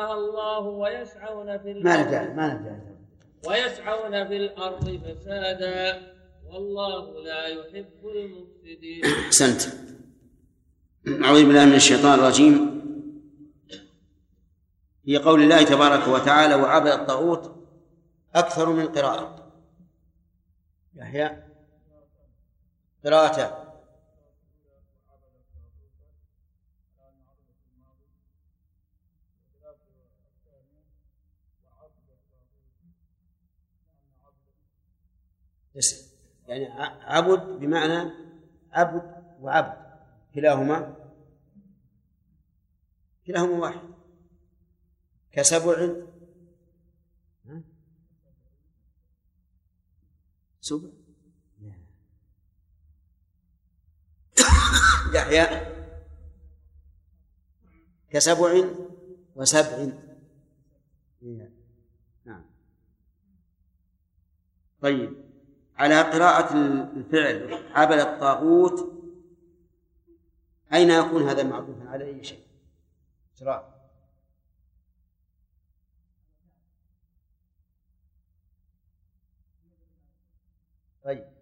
شاء الله ويسعون في الأرض فسادا والله لا يحب المفسدين. أحسنت. أعوذ بالله من الشيطان الرجيم. في قول الله تبارك وتعالى وعبد الطاغوت أكثر من قراءة. يحيى قراءة يعني عبد بمعنى عبد وعبد كلاهما واحد. كسبع سبع يحيى كسبع وسبع. نعم. طيب، على قراءة الفعل عبد الطاغوت أين يكون هذا معطوفا على أي شيء؟ شراء. طيب،